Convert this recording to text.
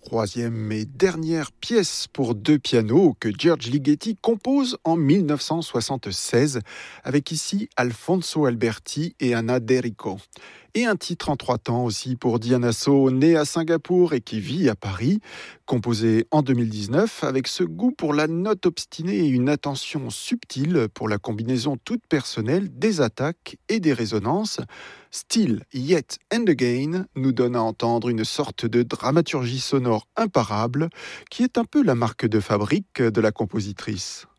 troisième et dernière pièce pour deux pianos que George Ligeti compose en 1976 avec ici Alfonso Alberti et Anna D'Errico. Et un titre en 3 temps aussi pour Diana So, née à Singapour et qui vit à Paris, composé en 2019 avec ce goût pour la note obstinée et une attention subtile pour la combinaison toute personnelle des attaques et des résonances. Still, Yet and Again nous donne à entendre une sorte de dramaturgie sonore imparable qui est un peu la marque de fabrique de la compositrice.